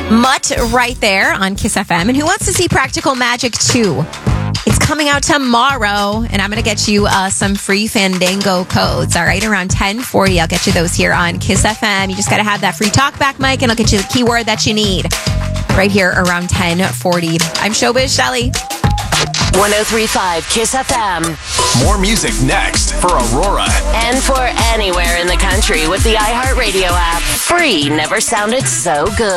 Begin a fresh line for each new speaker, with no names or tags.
Mutt right there on Kiss FM. And who wants to see Practical Magic 2? It's coming out tomorrow, and I'm going to get you some free Fandango codes, all right, around 10:40. I'll get you those here on Kiss FM. You just got to have that free talkback mic, and I'll get you the keyword that you need right here around 10:40. I'm Showbiz Shelley.
103.5 Kiss FM.
More music next for Aurora.
And for anywhere in the country with the iHeartRadio app. Free never sounded so good.